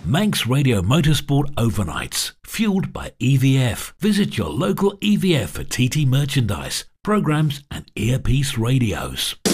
Manx Radio Motorsport Overnights, fueled by EVF. Visit your local EVF for TT merchandise, programs and earpiece radios.